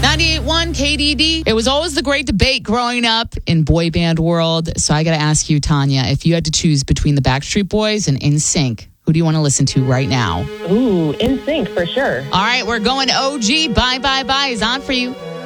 98.1 KDD. It was always the great debate growing up in boy band world. So I got to ask you, Tanya, if you had to choose between the Backstreet Boys and NSYNC, who do you want to listen to right now? Ooh, NSYNC for sure. All right, we're going to OG. Bye, bye, bye is on for you.